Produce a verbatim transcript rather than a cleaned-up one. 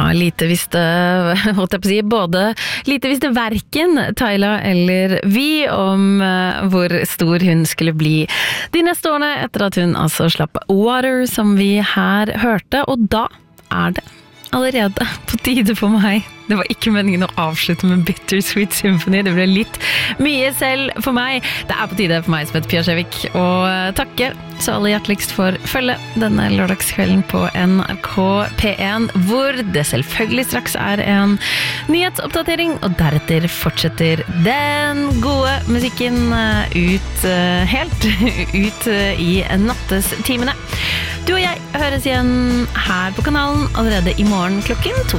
lite visste, holdt jeg på å si, både lite visste hverken Tyla eller vi om uh, hvor stor hun skulle bli de neste årene etter at hun altså slapp Water, som vi her hørte, og da er det allerede på tide for meg. Det var ikke meningen å avslutte med Bittersweet Symphony, det ble litt mye selv for meg. Det er på tide for meg som heter Pia Skjevik å takke så aller hjerteligst for følge denne lørdagskvelden på N R K P én, hvor det selvfølgelig straks er en nyhetsoppdatering, og deretter fortsetter den gode musikken ut helt ut i nattestimene. Du og jeg høres igjen her på kanalen allerede i morgen klokken to.